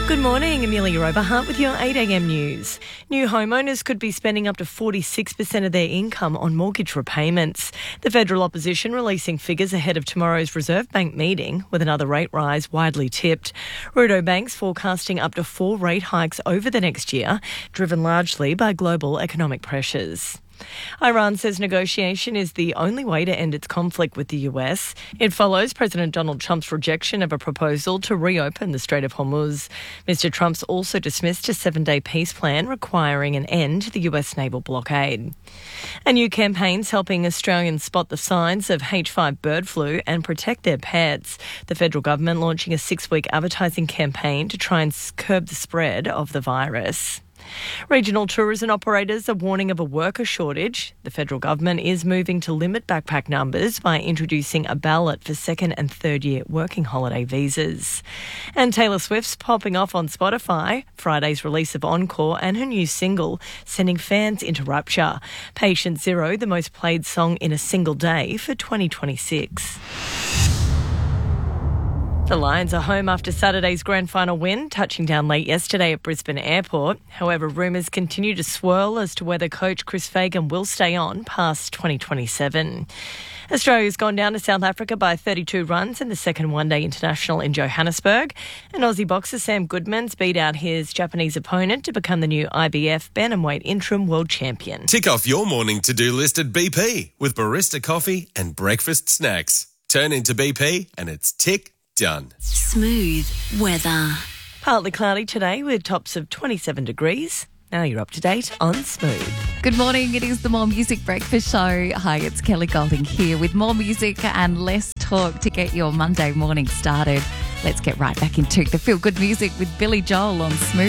Good morning, Amelia Oberhart with your 8am news. New homeowners could be spending up to 46% of their income on mortgage repayments. The federal opposition releasing figures ahead of tomorrow's Reserve Bank meeting, with another rate rise widely tipped. Rudo Bank's forecasting up to 4 rate hikes over the next year, driven largely by global economic pressures. Iran says negotiation is the only way to end its conflict with the US. It follows President Donald Trump's rejection of a proposal to reopen the Strait of Hormuz. Mr. Trump's also dismissed a 7-day peace plan requiring an end to the US naval blockade. A new campaign's helping Australians spot the signs of H5 bird flu and protect their pets. The federal government launching a 6-week advertising campaign to try and curb the spread of the virus. Regional tourism operators are warning of a worker shortage. The federal government is moving to limit backpack numbers by introducing a ballot for second and third year working holiday visas. And Taylor Swift's popping off on Spotify. Friday's release of Encore and her new single, sending fans into rapture. Patient Zero, the most played song in a single day for 2026. The Lions are home after Saturday's grand final win, touching down late yesterday at Brisbane Airport. However, rumours continue to swirl as to whether coach Chris Fagan will stay on past 2027. Australia's gone down to South Africa by 32 runs in the second one-day international in Johannesburg. And Aussie boxer Sam Goodman's beat out his Japanese opponent to become the new IBF bantamweight interim world champion. Tick off your morning to-do list at BP with barista coffee and breakfast snacks. Turn into BP and it's tick done. Smooth weather. Partly cloudy today with tops of 27 degrees. Now you're up to date on Smooth. Good morning. It is the More Music Breakfast Show. Hi, it's Kelly Golding here with more music and less talk to get your Monday morning started. Let's get right back into the feel-good music with Billy Joel on Smooth.